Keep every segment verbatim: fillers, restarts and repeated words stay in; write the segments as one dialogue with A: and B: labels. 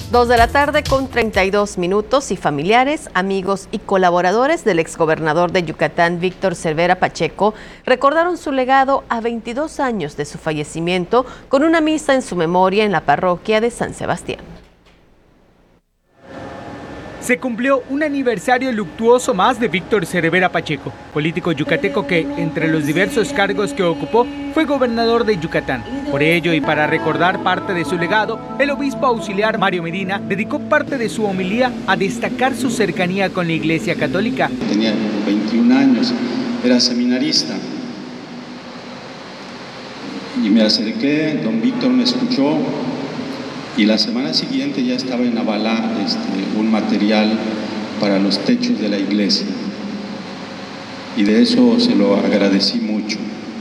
A: Dos de la tarde con treinta y dos minutos y familiares, amigos y colaboradores del exgobernador de Yucatán, Víctor Cervera Pacheco, recordaron su legado a veintidós años de su fallecimiento con una misa en su memoria en la parroquia de San Sebastián.
B: Se cumplió un aniversario luctuoso más de Víctor Cervera Pacheco, político yucateco que, entre los diversos cargos que ocupó, fue gobernador de Yucatán. Por ello, y para recordar parte de su legado, el obispo auxiliar Mario Medina dedicó parte de su homilía a destacar su cercanía con la Iglesia Católica.
C: Tenía veintiún años, era seminarista. Y me acerqué, don Víctor me escuchó, y la semana siguiente ya estaba en Avalá este, un material para los techos de la iglesia. Y de eso se lo agradecí mucho.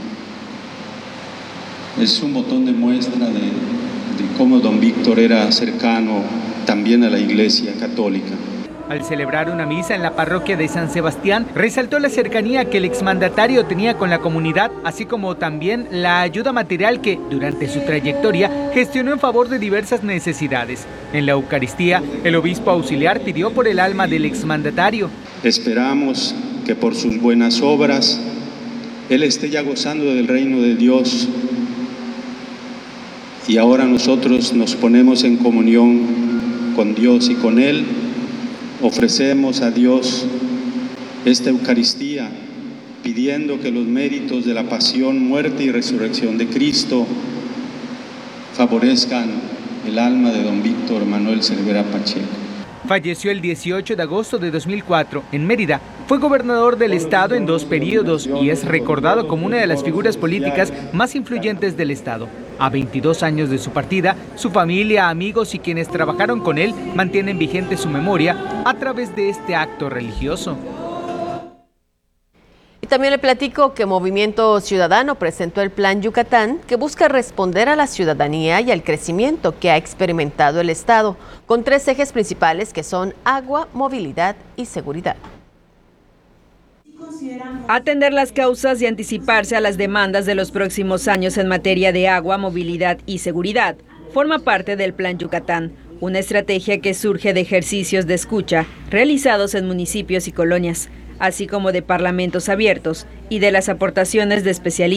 C: Es un botón de muestra de, de cómo don Víctor era cercano también a la Iglesia Católica.
B: Al celebrar una misa en la parroquia de San Sebastián, resaltó la cercanía que el exmandatario tenía con la comunidad, así como también la ayuda material que, durante su trayectoria, gestionó en favor de diversas necesidades. En la Eucaristía, el obispo auxiliar pidió por el alma del exmandatario.
C: Esperamos que por sus buenas obras, él esté ya gozando del reino de Dios. Y ahora nosotros nos ponemos en comunión con Dios y con Él. Ofrecemos a Dios esta Eucaristía, pidiendo que los méritos de la pasión, muerte y resurrección de Cristo favorezcan el alma de don Víctor Manuel Cervera Pacheco.
B: Falleció el dieciocho de agosto de dos mil cuatro en Mérida. Fue gobernador del estado en dos periodos y es recordado como una de las figuras políticas más influyentes del estado. A veintidós años de su partida, su familia, amigos y quienes trabajaron con él mantienen vigente su memoria a través de este acto religioso.
A: Y también le platico que Movimiento Ciudadano presentó el Plan Yucatán, que busca responder a la ciudadanía y al crecimiento que ha experimentado el estado, con tres ejes principales que son agua, movilidad y seguridad.
D: Atender las causas y anticiparse a las demandas de los próximos años en materia de agua, movilidad y seguridad forma parte del Plan Yucatán, una estrategia que surge de ejercicios de escucha realizados en municipios y colonias, así como de parlamentos abiertos y de las aportaciones de especialistas